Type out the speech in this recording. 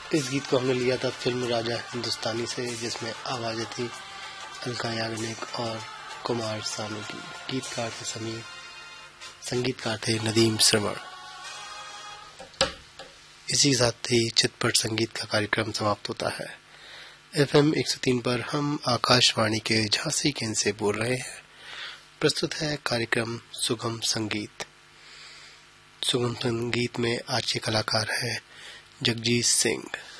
इस गीत को हमने लिया था फिल्म राजा हिंदुस्तानी से, जिसमें आवाज़ें थी अलका याग्निक और कुमार सानू की। गीतकार थे समीर, संगीतकार थे नदीम श्रवण। इसी के साथ ही चितपट संगीत का कार्यक्रम समाप्त होता है। FM 103 पर हम आकाशवाणी के झांसी केंद्र से बोल रहे हैं। प्रस्तुत है कार्यक्रम सुगम संगीत। सुगम संगीत में आज के कलाकार हैं जगजीत सिंह।